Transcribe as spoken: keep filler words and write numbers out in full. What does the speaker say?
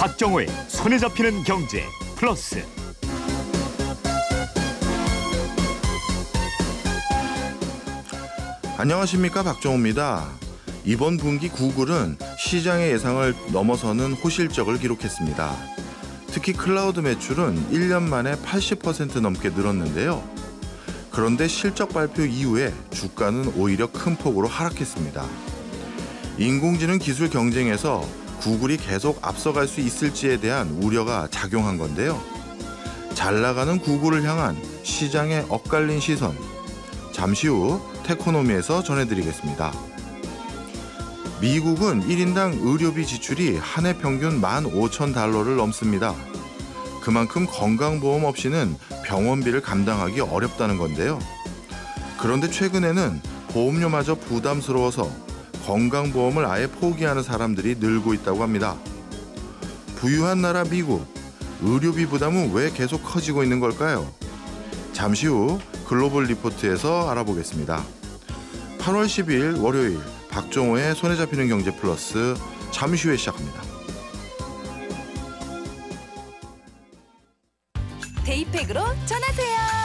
박정호의 손에 잡히는 경제 플러스. 안녕하십니까, 박정호입니다. 이번 분기 구글은 시장의 예상을 넘어서는 호실적을 기록했습니다. 특히 클라우드 매출은 일 년 만에 팔십 퍼센트 넘게 늘었는데요. 그런데 실적 발표 이후에 주가는 오히려 큰 폭으로 하락했습니다. 인공지능 기술 경쟁에서 구글이 계속 앞서갈 수 있을지에 대한 우려가 작용한 건데요. 잘 나가는 구글을 향한 시장의 엇갈린 시선, 잠시 후 테코노미에서 전해드리겠습니다. 미국은 일 인당 의료비 지출이 한 해 평균 만 오천 달러를 넘습니다. 그만큼 건강보험 없이는 병원비를 감당하기 어렵다는 건데요. 그런데 최근에는 보험료마저 부담스러워서 건강보험을 아예 포기하는 사람들이 늘고 있다고 합니다. 부유한 나라 미국, 의료비 부담은 왜 계속 커지고 있는 걸까요? 잠시 후 글로벌 리포트에서 알아보겠습니다. 팔월 십이일 월요일 박정호의 손에 잡히는 경제 플러스, 잠시 후에 시작합니다. 데이팩으로 전하세요.